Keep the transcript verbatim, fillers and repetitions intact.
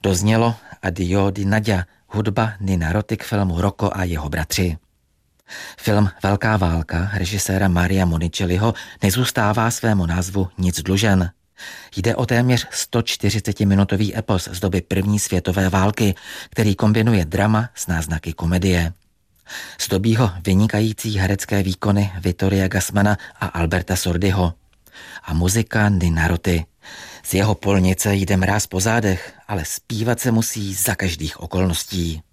Doznělo Addio di Nadia, hudba Nina Roti k filmu Rocco a jeho bratři. Film Velká válka režiséra Maria Monicelliho nezůstává svému názvu nic dlužen. Jde o téměř sto čtyřicetiminutový epos z doby první světové války, který kombinuje drama s náznaky komedie. Zdobí ho vynikající herecké výkony Vittoria Gassmana a Alberta Sordiho. A muzika Nina Roti. Z jeho polnice jde mráz po zádech, ale zpívat se musí za každých okolností.